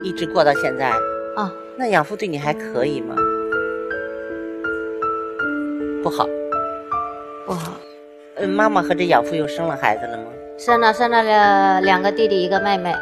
一直过到现在。 啊， 那养父对你还可以吗？不好。 不好。 妈妈和这养父又生了孩子了吗？ 生了2个弟弟1个妹妹。